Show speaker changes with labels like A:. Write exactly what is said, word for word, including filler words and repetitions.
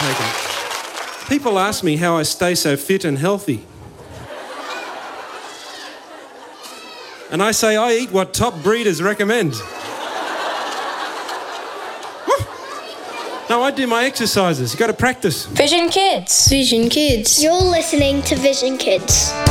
A: taken. People ask me how I stay so fit and healthy. And I say I eat what top breeders recommend. No, I do my exercises. You've got to practice.
B: Vision Kids.
C: Vision Kids.
D: You're listening to Vision Kids.